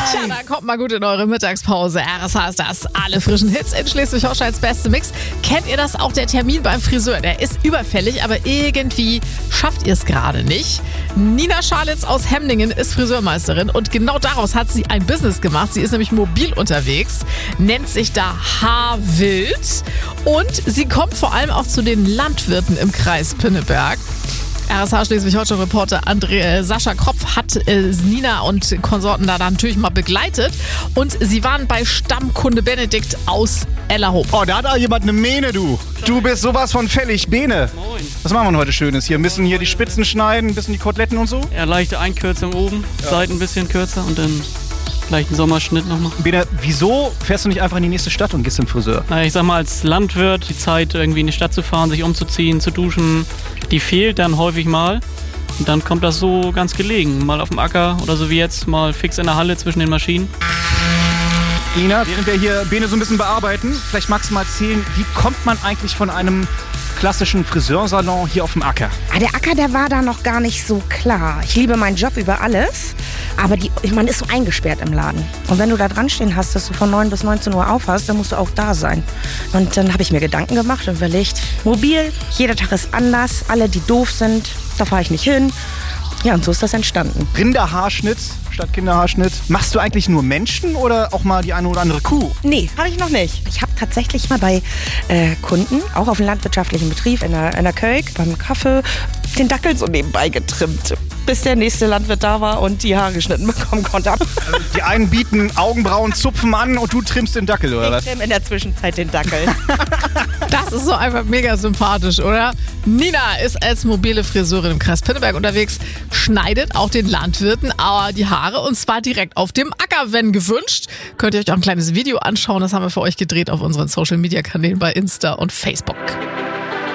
Tja, dann kommt mal gut in eure Mittagspause. RSH ist das. Alle frischen Hits in Schleswig-Holsteins beste Mix. Kennt ihr das auch? Der Termin beim Friseur, der ist überfällig, aber irgendwie schafft ihr es gerade nicht. Nina Schalitz aus Hemningen ist Friseurmeisterin und genau daraus hat sie ein Business gemacht. Sie ist nämlich mobil unterwegs, nennt sich da Haarwild und sie kommt vor allem auch zu den Landwirten im Kreis Pinneberg. RSH Schleswig-Holstein-Reporter Sascha Kropf hat Nina und Konsorten da natürlich mal begleitet. Und sie waren bei Stammkunde Benedikt aus Ellerhof. Oh, da hat auch jemand eine Mähne, du. Du bist sowas von fällig. Bene. Moin. Was machen wir denn heute Schönes hier? Ein bisschen hier die Spitzen schneiden, ein bisschen die Koteletten und so? Ja, leichte Einkürzung oben, Seiten ein bisschen kürzer und dann gleich einen Sommerschnitt noch machen. Bene, wieso fährst du nicht einfach in die nächste Stadt und gehst zum Friseur? Na, ich sag mal, als Landwirt die Zeit, irgendwie in die Stadt zu fahren, sich umzuziehen, zu duschen, die fehlt dann häufig mal. Und dann kommt das so ganz gelegen. Mal auf dem Acker oder so wie jetzt, mal fix in der Halle zwischen den Maschinen. Nina, während wir hier Bene so ein bisschen bearbeiten, vielleicht magst du mal erzählen, wie kommt man eigentlich von einem klassischen Friseursalon hier auf dem Acker? Der Acker, der war da noch gar nicht so klar. Ich liebe meinen Job über alles, aber man ist so eingesperrt im Laden. Und wenn du da dran stehen hast, dass du von 9 bis 19 Uhr auf hast, dann musst du auch da sein. Und dann habe ich mir Gedanken gemacht und überlegt, mobil, jeder Tag ist anders, alle, die doof sind, da fahre ich nicht hin. Ja, und so ist das entstanden. Rinderhaarschnitt statt Kinderhaarschnitt. Machst du eigentlich nur Menschen oder auch mal die eine oder andere Kuh? Nee, habe ich noch nicht. Ich habe tatsächlich mal bei Kunden, auch auf einem landwirtschaftlichen Betrieb in der Kölk, beim Kaffee, den Dackel so nebenbei getrimmt, bis der nächste Landwirt da war und die Haare geschnitten bekommen konnte. Die einen bieten Augenbrauenzupfen an und du trimmst den Dackel, oder was? Ich trimme in der Zwischenzeit den Dackel. Das ist so einfach mega sympathisch, oder? Nina ist als mobile Friseurin im Kreis Pinneberg unterwegs, schneidet auch den Landwirten die Haare und zwar direkt auf dem Acker, wenn gewünscht. Könnt ihr euch auch ein kleines Video anschauen, das haben wir für euch gedreht auf unseren Social-Media-Kanälen bei Insta und Facebook.